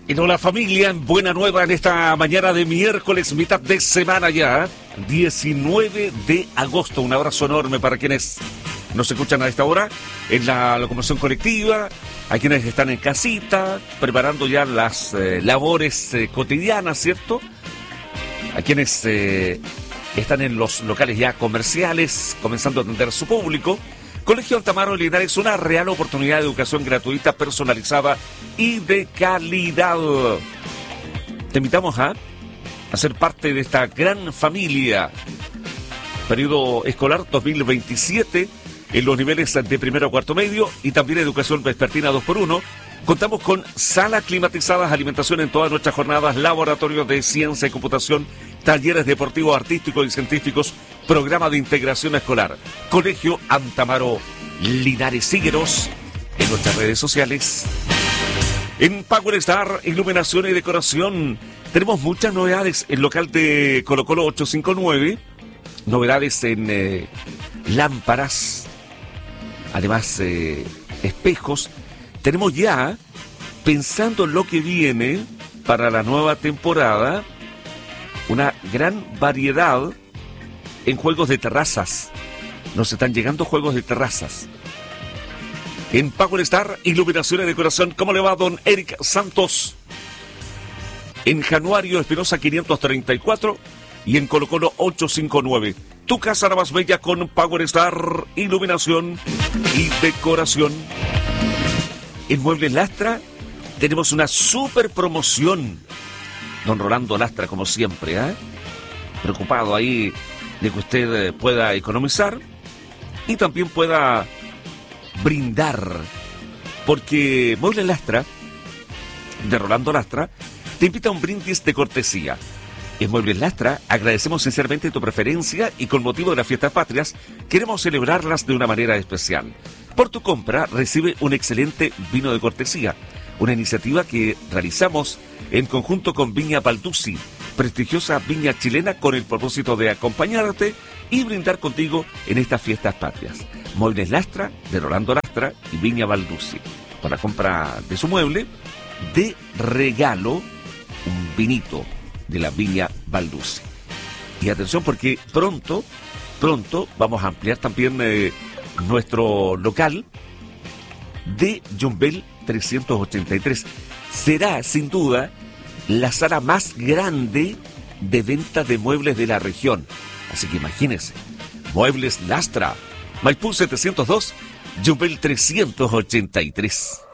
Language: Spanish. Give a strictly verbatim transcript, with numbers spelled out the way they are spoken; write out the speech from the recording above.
Y hola familia, buena nueva en esta mañana de miércoles, mitad de semana ya, diecinueve de agosto. Un abrazo enorme para quienes nos escuchan a esta hora en la locomoción colectiva, a quienes están en casita, preparando ya las eh, labores eh, cotidianas, ¿cierto? A quienes eh, están en los locales ya comerciales, comenzando a atender a su público. Colegio Altamaro de Linares, una real oportunidad de educación gratuita, personalizada y de calidad. Te invitamos a, a ser parte de esta gran familia. Periodo escolar dos mil veintisiete en los niveles de primero a cuarto medio y también educación vespertina dos por uno. Contamos con salas climatizadas, alimentación en todas nuestras jornadas, laboratorios de ciencia y computación, talleres deportivos, artísticos y científicos, programa de integración escolar. Colegio Altamaro Linares. Síguenos en nuestras redes sociales. En Power Star, iluminación y decoración, tenemos muchas novedades. El local de Colo Colo ochocientos cincuenta y nueve, novedades en eh, lámparas, además eh, espejos. Tenemos ya, pensando en lo que viene para la nueva temporada, una gran variedad en juegos de terrazas. Nos están llegando juegos de terrazas. En Power Star, iluminación y decoración, ¿cómo le va don Eric Santos? En Januario Espinosa quinientos treinta y cuatro y en Colo Colo ochocientos cincuenta y nueve. Tu casa la más bella con Power Star, iluminación y decoración. En Muebles Lastra tenemos una super promoción. Don Rolando Lastra, como siempre, ¿eh? preocupado ahí de que usted pueda economizar y también pueda brindar, porque Muebles Lastra, de Rolando Lastra, te invita a un brindis de cortesía. En Muebles Lastra agradecemos sinceramente tu preferencia y con motivo de las fiestas patrias queremos celebrarlas de una manera especial. Por tu compra recibe un excelente vino de cortesía, una iniciativa que realizamos en conjunto con Viña Balduzzi, prestigiosa viña chilena, con el propósito de acompañarte y brindar contigo en estas fiestas patrias. Muebles Lastra, de Rolando Lastra y Viña Balduzzi. Con la compra de su mueble, de regalo un vinito de la Viña Balduzzi. Y atención, porque pronto, pronto vamos a ampliar también eh, nuestro local de Jumbel trescientos ochenta y tres. Será, sin duda, la sala más grande de venta de muebles de la región. Así que imagínense, Muebles Lastra, Maipú setecientos dos, Jumbel trescientos ochenta y tres.